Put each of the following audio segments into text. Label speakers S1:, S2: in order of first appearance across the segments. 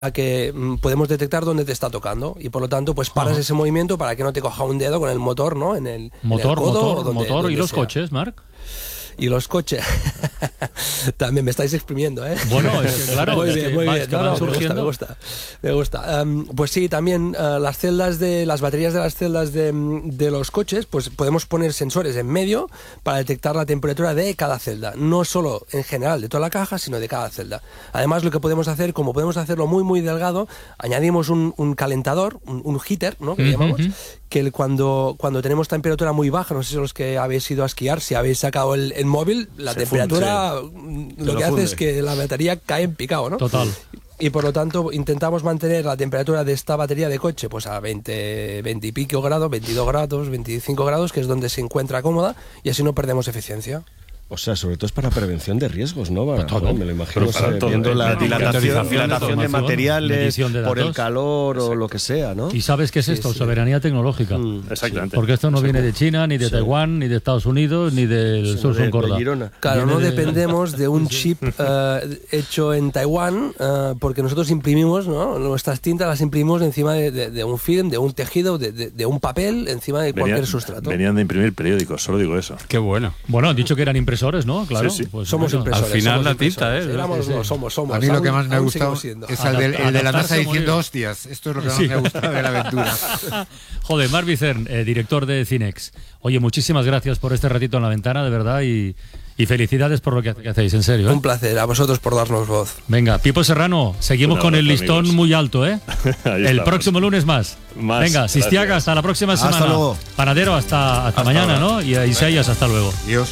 S1: que podemos detectar dónde te está tocando y por lo tanto pues paras ese movimiento para que no te coja un dedo con el motor, ¿no? En el
S2: motor y los coches, Marc.
S1: Y los coches. También me estáis exprimiendo, ¿eh?
S2: Bueno, es que, claro.
S1: Muy bien. Me gusta. Pues sí, también las baterías de las celdas de los coches, pues podemos poner sensores en medio para detectar la temperatura de cada celda. No solo en general de toda la caja, sino de cada celda. Además, lo que podemos hacer, como podemos hacerlo muy, muy delgado, añadimos un calentador, un heater, ¿no? Que llamamos, que cuando tenemos temperatura muy baja, no sé si los que habéis ido a esquiar, si habéis sacado el móvil, la temperatura lo que hace es que la batería cae en picado, ¿no?
S2: Total.
S1: Y por lo tanto intentamos mantener la temperatura de esta batería de coche pues a 20 y pico grados, 22 grados, 25 grados, que es donde se encuentra cómoda, y así no perdemos eficiencia.
S3: O sea, sobre todo es para prevención de riesgos, ¿no?
S2: Todo.
S3: Me lo imagino viendo la dilatación de materiales por el calor o lo que sea, ¿no?
S2: ¿Y sabes qué es esto? Sí. Soberanía tecnológica.
S4: Exactamente.
S2: Porque esto no viene de China, ni de Taiwán, ni de Estados Unidos, ni del sur Concorda.
S1: Claro, no dependemos de un chip hecho en Taiwán, porque nosotros imprimimos, ¿no? Nuestras tintas las imprimimos encima de un film, de un tejido, de un papel, encima de cualquier sustrato.
S4: Venían de imprimir periódicos, solo digo eso.
S5: Qué bueno.
S2: Bueno, han dicho que eran impresores, ¿no? Claro.
S4: Sí.
S1: Pues somos impresores.
S5: Al final la tinta,
S1: Somos.
S5: A mí lo que más me ha gustado es el de la NASA diciendo hostias. Esto es lo que más me ha gustado de la aventura.
S2: Joder, Marc Vicern, director de Cinex. Oye, muchísimas gracias por este ratito en la ventana, de verdad, y felicidades por lo que hacéis, en serio, ¿eh?
S1: Un placer, a vosotros por darnos voz.
S2: Venga, Pipo Serrano, seguimos con el listón, amigos, muy alto, ¿eh? El próximo lunes más. Venga, Sistiaga, hasta la próxima semana.
S5: Hasta luego.
S2: Panadero, hasta mañana, ¿no? Y a Isaías, hasta luego.
S5: Adiós.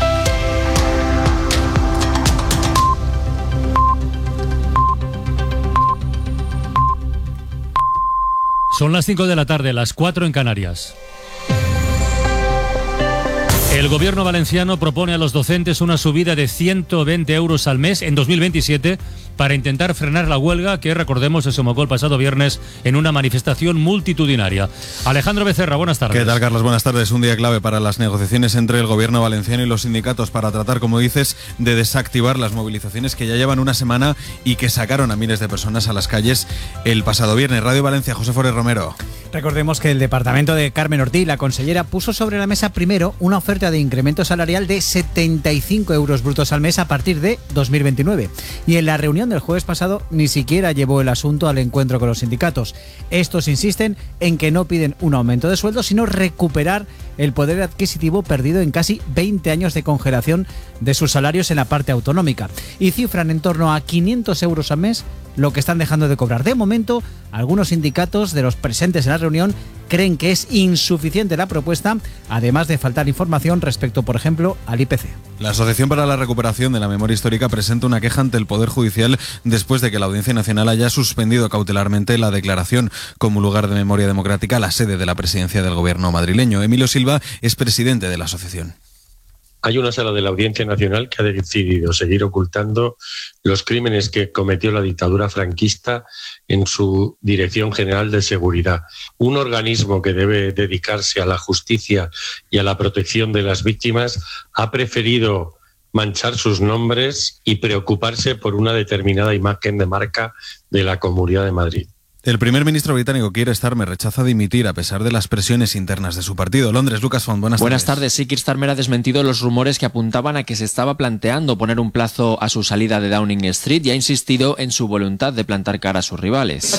S2: Son las 5 de la tarde, las 4 en Canarias. El gobierno valenciano propone a los docentes una subida de 120 euros al mes en 2027 para intentar frenar la huelga que, recordemos, se somocó el pasado viernes en una manifestación multitudinaria. Alejandro Becerra, buenas tardes.
S6: ¿Qué tal, Carlos? Buenas tardes. Un día clave para las negociaciones entre el gobierno valenciano y los sindicatos para tratar, como dices, de desactivar las movilizaciones que ya llevan una semana y que sacaron a miles de personas a las calles el pasado viernes. Radio Valencia, José Forés Romero.
S7: Recordemos que el departamento de Carmen Ortiz, la consellera, puso sobre la mesa primero una oferta de incremento salarial de 75 euros brutos al mes a partir de 2029. Y en la reunión del jueves pasado ni siquiera llevó el asunto al encuentro con los sindicatos. Estos insisten en que no piden un aumento de sueldo, sino recuperar el poder adquisitivo perdido en casi 20 años de congelación de sus salarios en la parte autonómica. Y cifran en torno a 500 euros al mes lo que están dejando de cobrar. De momento, algunos sindicatos de los presentes en la reunión creen que es insuficiente la propuesta, además de faltar información respecto, por ejemplo, al IPC.
S6: La Asociación para la Recuperación de la Memoria Histórica presenta una queja ante el Poder Judicial después de que la Audiencia Nacional haya suspendido cautelarmente la declaración como lugar de memoria democrática, la sede de la presidencia del gobierno madrileño. Emilio Silva es presidente de la asociación.
S8: Hay una sala de la Audiencia Nacional que ha decidido seguir ocultando los crímenes que cometió la dictadura franquista en su Dirección General de Seguridad. Un organismo que debe dedicarse a la justicia y a la protección de las víctimas ha preferido manchar sus nombres y preocuparse por una determinada imagen de marca de la Comunidad de Madrid.
S6: El primer ministro británico Keir Starmer rechaza dimitir a pesar de las presiones internas de su partido. Londres, Lucas Font, buenas tardes.
S9: Buenas tardes. Sí, Keir Starmer ha desmentido los rumores que apuntaban a que se estaba planteando poner un plazo a su salida de Downing Street y ha insistido en su voluntad de plantar cara a sus rivales.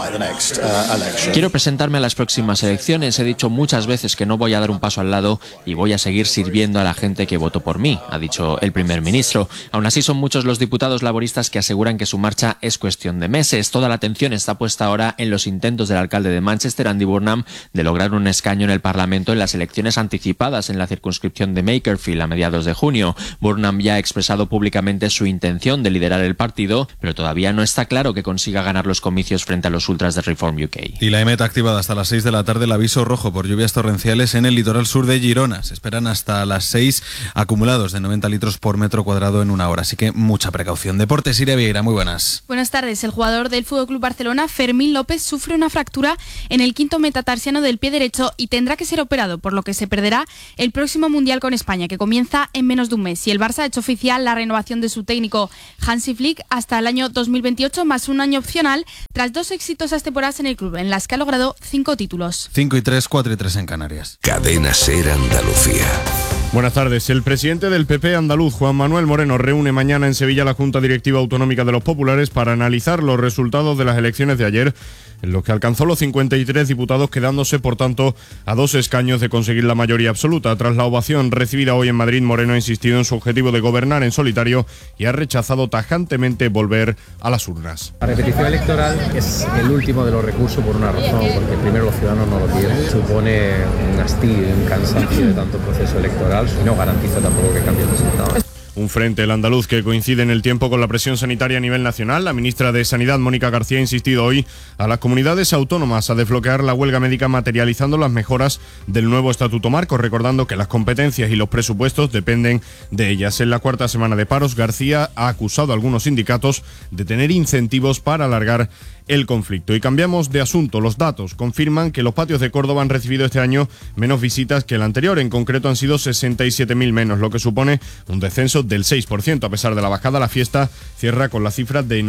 S9: Quiero presentarme a las próximas elecciones. He dicho muchas veces que no voy a dar un paso al lado y voy a seguir sirviendo a la gente que votó por mí, ha dicho el primer ministro. Aún así, son muchos los diputados laboristas que aseguran que su marcha es cuestión de meses. Toda la atención está puesta ahora en los intentos del alcalde de Manchester, Andy Burnham, de lograr un escaño en el Parlamento en las elecciones anticipadas en la circunscripción de Makerfield a mediados de junio. Burnham ya ha expresado públicamente su intención de liderar el partido, pero todavía no está claro que consiga ganar los comicios frente a los ultras de Reform UK.
S6: Y la EMET ha activado hasta las 6 de la tarde el aviso rojo por lluvias torrenciales en el litoral sur de Girona. Se esperan hasta las 6 acumulados de 90 litros por metro cuadrado en una hora, así que mucha precaución. Deportes, Iria Vieira, muy buenas.
S10: Buenas tardes. El jugador del FC Barcelona, Fermín Fermín López sufre una fractura en el quinto metatarsiano del pie derecho y tendrá que ser operado, por lo que se perderá el próximo Mundial con España, que comienza en menos de un mes. Y el Barça ha hecho oficial la renovación de su técnico Hansi Flick hasta el año 2028, más un año opcional, tras 2 exitosas temporadas en el club, en las que ha logrado 5 títulos.
S6: 5-3, 4-3 en Canarias.
S11: Cadena SER Andalucía.
S12: Buenas tardes. El presidente del PP andaluz, Juan Manuel Moreno, reúne mañana en Sevilla la Junta Directiva Autonómica de los Populares para analizar los resultados de las elecciones de ayer, en los que alcanzó los 53 diputados, quedándose, por tanto, a 2 escaños de conseguir la mayoría absoluta. Tras la ovación recibida hoy en Madrid, Moreno ha insistido en su objetivo de gobernar en solitario y ha rechazado tajantemente volver a las urnas.
S13: La repetición electoral es el último de los recursos por una razón, porque primero los ciudadanos no lo quieren. Supone un hastío, un cansancio de tanto proceso electoral y no garantiza tampoco que cambie el resultado.
S12: Un frente, el andaluz, que coincide en el tiempo con la presión sanitaria a nivel nacional. La ministra de Sanidad, Mónica García, ha insistido hoy a las comunidades autónomas a desbloquear la huelga médica, materializando las mejoras del nuevo Estatuto Marco, recordando que las competencias y los presupuestos dependen de ellas. En la 4ª semana de paros, García ha acusado a algunos sindicatos de tener incentivos para alargar el conflicto. Y cambiamos de asunto. Los datos confirman que los patios de Córdoba han recibido este año menos visitas que el anterior. En concreto han sido 67.000 menos, lo que supone un descenso del 6%. A pesar de la bajada, la fiesta cierra con la cifra de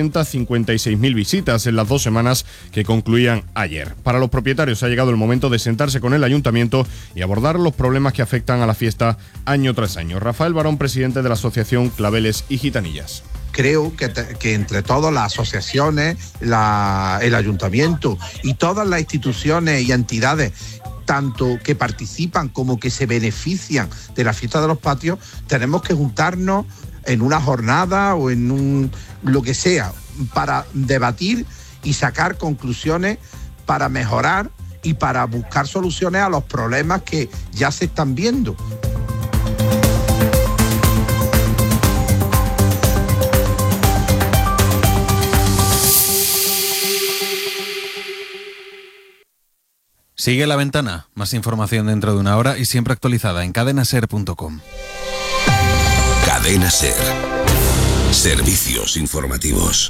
S12: 956.000 visitas en las 2 semanas que concluían ayer. Para los propietarios ha llegado el momento de sentarse con el ayuntamiento y abordar los problemas que afectan a la fiesta año tras año. Rafael Barón, presidente de la asociación Claveles y Gitanillas.
S14: Creo que entre todas las asociaciones, el ayuntamiento y todas las instituciones y entidades, tanto que participan como que se benefician de la fiesta de los patios, tenemos que juntarnos en una jornada o en lo que sea, para debatir y sacar conclusiones para mejorar y para buscar soluciones a los problemas que ya se están viendo.
S6: Sigue La Ventana. Más información dentro de una hora y siempre actualizada en cadenaser.com.
S11: Cadena SER. Servicios informativos.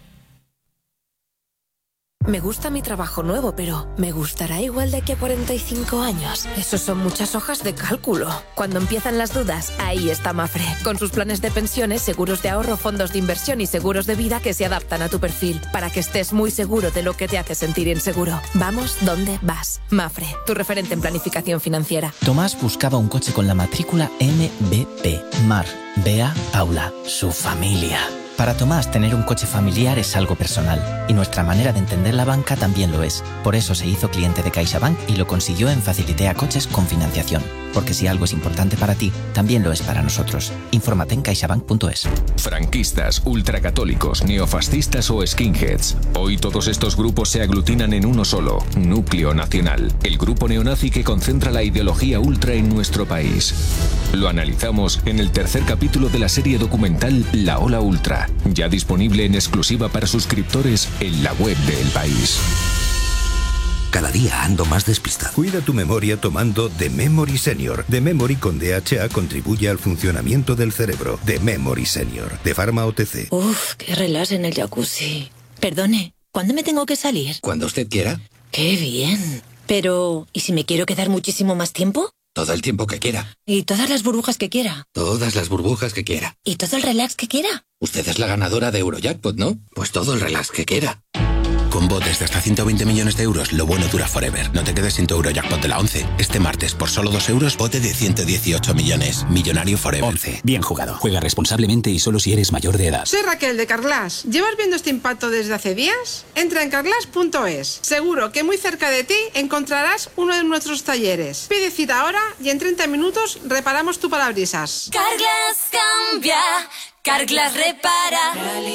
S15: Me gusta mi trabajo nuevo, pero ¿me gustará igual de aquí a 45 años? Eso son muchas hojas de cálculo. Cuando empiezan las dudas, ahí está Mafre. Con sus planes de pensiones, seguros de ahorro, fondos de inversión y seguros de vida que se adaptan a tu perfil, para que estés muy seguro de lo que te hace sentir inseguro. Vamos donde vas. Mafre, tu referente en planificación financiera.
S16: Tomás buscaba un coche con la matrícula MBP. Mar, Bea, Paula, su familia. Para Tomás, tener un coche familiar es algo personal, y nuestra manera de entender la banca también lo es. Por eso se hizo cliente de CaixaBank y lo consiguió en Facilitea Coches con financiación. Porque si algo es importante para ti, también lo es para nosotros. Infórmate en caixabank.es.
S17: Franquistas, ultracatólicos, neofascistas o skinheads. Hoy todos estos grupos se aglutinan en uno solo, Núcleo Nacional, el grupo neonazi que concentra la ideología ultra en nuestro país. Lo analizamos en el 3er capítulo de la serie documental La Ola Ultra, ya disponible en exclusiva para suscriptores en la web de El País.
S11: Cada día ando más despistado.
S18: Cuida tu memoria tomando The Memory Senior. The Memory con DHA contribuye al funcionamiento del cerebro. The Memory Senior, de Pharma OTC.
S15: Uf, qué relax en el jacuzzi. Perdone, ¿cuándo me tengo que salir?
S18: Cuando usted quiera.
S15: ¡Qué bien! Pero, ¿y si me quiero quedar muchísimo más tiempo?
S18: Todo el tiempo que quiera.
S15: ¿Y todas las burbujas que quiera?
S18: Todas las burbujas que quiera.
S15: ¿Y todo el relax que quiera?
S18: Usted es la ganadora de Eurojackpot, ¿no? Pues todo el relax que quiera.
S11: Con botes de hasta 120 millones de euros, lo bueno dura forever. No te quedes sin tu Eurojackpot de la 11. Este martes, por solo 2 euros, bote de 118 millones. Millonario forever.
S19: 11. Bien jugado. Juega responsablemente y solo si eres mayor de edad.
S20: Soy Raquel de Carglass. ¿Llevas viendo este impacto desde hace días? Entra en carglass.es. Seguro que muy cerca de ti encontrarás uno de nuestros talleres. Pide cita ahora y en 30 minutos reparamos tu parabrisas.
S15: Carglass cambia. Carglass repara.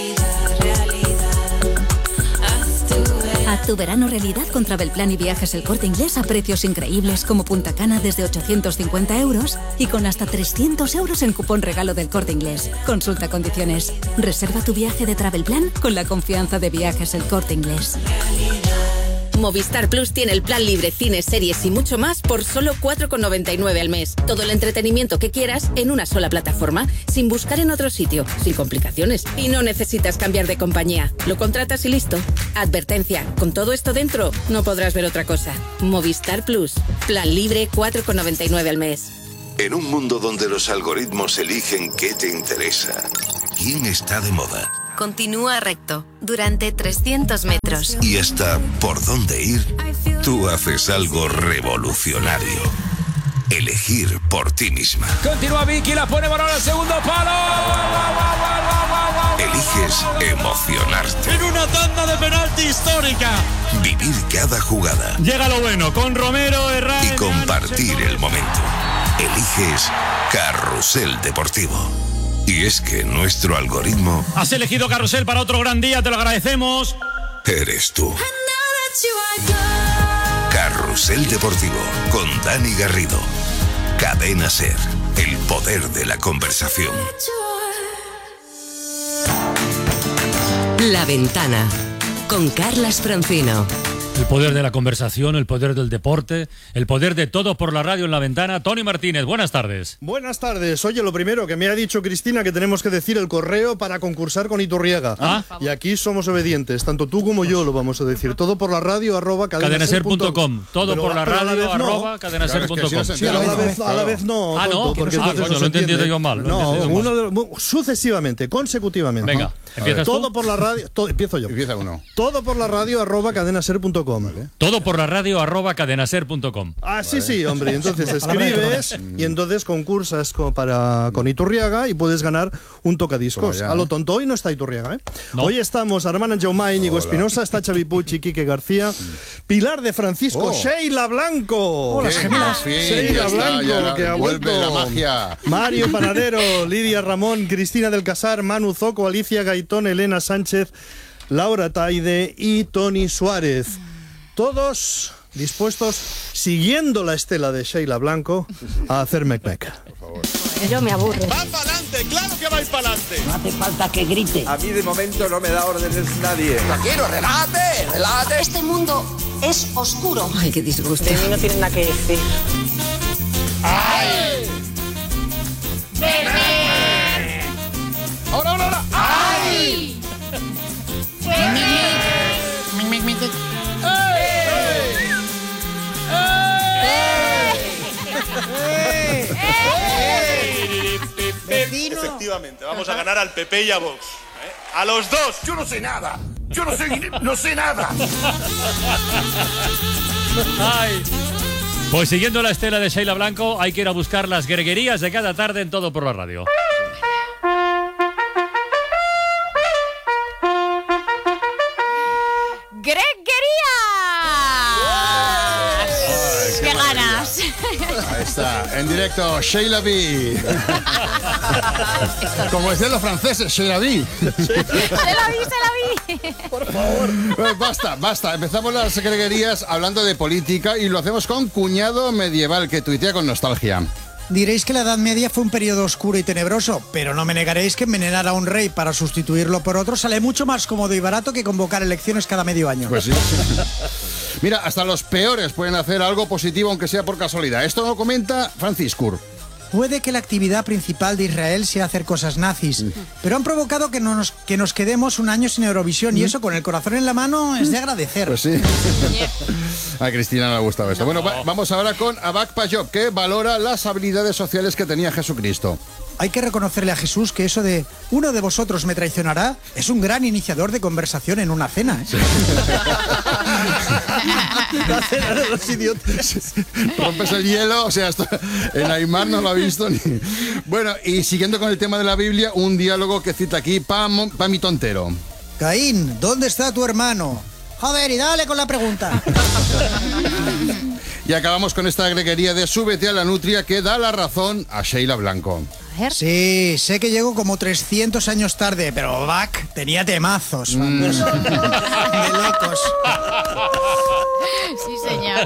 S15: Haz tu verano realidad con Travelplan y Viajes El Corte Inglés a precios increíbles como Punta Cana desde 850 euros y con hasta 300 euros en cupón regalo del Corte Inglés. Consulta condiciones. Reserva tu viaje de Travelplan con la confianza de Viajes El Corte Inglés.
S21: Movistar Plus tiene el plan libre, cines, series y mucho más por solo 4,99 al mes. Todo el entretenimiento que quieras en una sola plataforma, sin buscar en otro sitio, sin complicaciones. Y no necesitas cambiar de compañía. Lo contratas y listo. Advertencia, con todo esto dentro, no podrás ver otra cosa. Movistar Plus. Plan libre, 4,99 al mes.
S18: En un mundo donde los algoritmos eligen qué te interesa, quién está de moda,
S15: Continúa recto durante 300 metros.
S18: y hasta por dónde ir, tú haces algo revolucionario. Elegir por ti misma.
S22: Continúa Vicky, la pone balón al segundo palo.
S18: Eliges emocionarte.
S22: En una tanda de penalti histórica.
S18: Vivir cada jugada.
S22: Llega lo bueno con Romero, Herrera.
S18: Y compartir el momento. Eliges Carrusel Deportivo. Y es que nuestro algoritmo
S2: Has elegido Carrusel para otro gran día, te lo agradecemos.
S18: eres tú. Carrusel Deportivo con Dani Garrido. Cadena SER. El poder de la conversación.
S15: La Ventana con Carlas Francino.
S2: El poder de la conversación, el poder del deporte, el poder de todo por la radio en La Ventana. Tony Martínez, buenas tardes.
S23: Buenas tardes. Oye, lo primero que me ha dicho Cristina que tenemos que decir el correo para concursar con Iturriaga. Y aquí somos obedientes, tanto tú como yo lo vamos a decir. Todo por la radio
S2: @cadenaser.com. Todo por la radio @cadenaser.com.
S23: Sí, a la vez no.
S2: Ah, no,
S23: porque
S2: coño, lo he entendido yo mal.
S23: Sucesivamente, consecutivamente.
S2: Venga, empiezas tú.
S23: Todo por la radio. Empiezo yo.
S5: Empieza uno.
S23: Todo por la radio @cadenaser.com.
S2: Todo por la radio @cadenaser.com.
S23: Ah, sí, hombre. Entonces escribes y entonces concursas con Iturriaga y puedes ganar un tocadiscos. A lo tonto, hoy no está Iturriaga, ¿eh?
S2: No.
S23: Hoy estamos Armand Jaumá, Íñigo Espinosa, está Xavi Puig y Quique García, Pilar de Francisco, Sheila Blanco.
S5: Hola, gemelas.
S23: Sheila Blanco, que ha
S5: vuelve
S23: vuelto.
S5: la magia.
S23: Mario Panadero, Lidia Ramón, Cristina del Casar, Manu Zoco, Alicia Gaitón, Elena Sánchez, Laura Taide y Tony Suárez. Todos dispuestos, siguiendo la estela de Sheila Blanco, a hacer mec-mec.
S24: Yo me aburro.
S22: ¡Va para adelante! ¡Claro que vais para adelante!
S24: No hace falta que grite.
S25: A mí de momento no me da órdenes nadie.
S24: Tranquilo, relájate. Este mundo es oscuro.
S15: Ay, qué disgusto.
S24: De mí no tienen nada que decir.
S22: ¡Ay! ¡Ahora! ¡Ay! Efectivamente, vamos a ganar al PP y a Vox. A los dos.
S25: Yo no sé nada. Yo no sé nada.
S2: Ay. Pues siguiendo la estela de Sheila Blanco, hay que ir a buscar las greguerías de cada tarde en Todo por la radio.
S10: ¡Greguerías! ¡Qué ganas!
S5: Ahí está, en directo, Sheila B. Como decían los franceses, Sheila B.
S10: ¡Se la vi!
S23: Por favor.
S5: Pues basta. Empezamos las greguerías hablando de política y lo hacemos con Cuñado Medieval, que tuitea con nostalgia.
S26: Diréis que la Edad Media fue un periodo oscuro y tenebroso, pero no me negaréis que envenenar a un rey para sustituirlo por otro sale mucho más cómodo y barato que convocar elecciones cada medio año.
S5: Pues sí. Mira, hasta los peores pueden hacer algo positivo, aunque sea por casualidad. Esto lo comenta Franciscur.
S26: Puede que la actividad principal de Israel sea hacer cosas nazis, pero han provocado que nos quedemos un año sin Eurovisión y eso con el corazón en la mano es de agradecer.
S5: Pues sí. A Cristina no le ha gustado esto. Bueno, vamos ahora con Abac Pajok, que valora las habilidades sociales que tenía Jesucristo.
S26: Hay que reconocerle a Jesús que eso de uno de vosotros me traicionará es un gran iniciador de conversación en una cena. ¿Eh?
S23: La cena de los idiotas.
S5: Rompes el hielo, o sea, esto, en Aymar no lo ha visto ni... Bueno, y siguiendo con el tema de la Biblia, un diálogo que cita aquí Pami Tontero.
S26: Caín, ¿dónde está tu hermano? Joder, y dale con la pregunta.
S5: Y acabamos con esta greguería de Súbete a la Nutria, que da la razón a Sheila Blanco.
S26: Sí, sé que llego como 300 años tarde, pero Bach tenía temazos. Vamos. De locos.
S10: Sí, señor.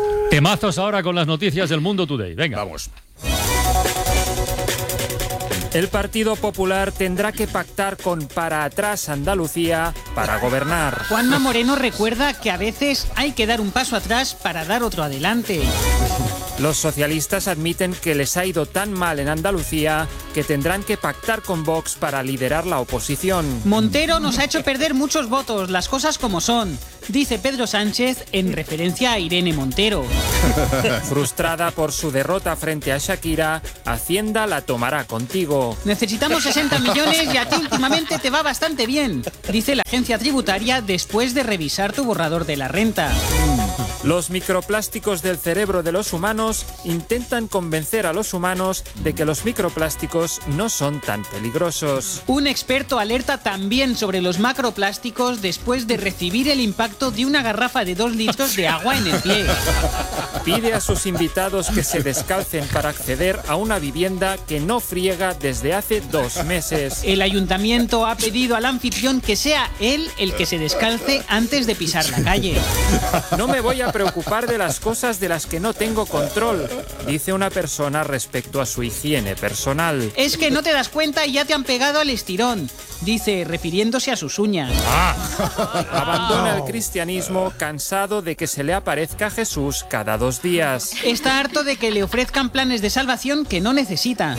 S2: Temazos ahora con las noticias del Mundo Today. Venga.
S5: Vamos.
S1: El Partido Popular tendrá que pactar con Para Atrás Andalucía para gobernar.
S3: Juanma Moreno recuerda que a veces hay que dar un paso atrás para dar otro adelante.
S1: Los socialistas admiten que les ha ido tan mal en Andalucía que tendrán que pactar con Vox para liderar la oposición.
S3: Montero nos ha hecho perder muchos votos, las cosas como son, dice Pedro Sánchez en referencia a Irene Montero.
S1: Frustrada por su derrota frente a Shakira, Hacienda la tomará contigo.
S3: Necesitamos 60 millones y a ti últimamente te va bastante bien, dice la agencia tributaria después de revisar tu borrador de la renta.
S1: Los microplásticos del cerebro de los humanos intentan convencer a los humanos de que los microplásticos no son tan peligrosos.
S3: Un experto alerta también sobre los macroplásticos después de recibir el impacto de una garrafa de 2 litros de agua en el pie.
S1: Pide a sus invitados que se descalcen para acceder a una vivienda que no friega desde hace 2 meses.
S3: El ayuntamiento ha pedido al anfitrión que sea él el que se descalce antes de pisar la calle.
S1: No me voy a preocupar de las cosas de las que no tengo control, dice una persona respecto a su higiene personal.
S3: Es que no te das cuenta y ya te han pegado al estirón, dice refiriéndose a sus uñas.
S1: Abandona el cristianismo cansado de que se le aparezca Jesús cada 2 días.
S3: Está harto de que le ofrezcan planes de salvación que no necesita.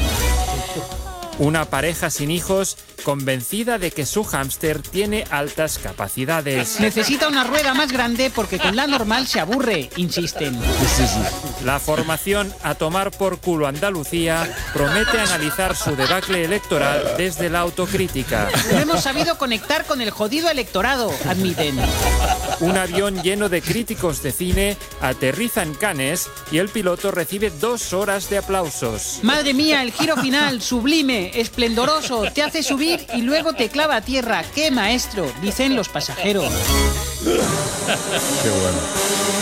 S1: Una pareja sin hijos convencida de que su hámster tiene altas capacidades.
S3: Necesita una rueda más grande porque con la normal se aburre, insisten.
S1: La formación A Tomar por Culo Andalucía promete analizar su debacle electoral desde la autocrítica.
S3: No hemos sabido conectar con el jodido electorado, admiten.
S1: Un avión lleno de críticos de cine aterriza en Cannes y el piloto recibe 2 horas de aplausos.
S3: Madre mía, el giro final, sublime, esplendoroso, te hace subir y luego te clava a tierra. ¡Qué maestro!, dicen los pasajeros.
S5: Qué bueno.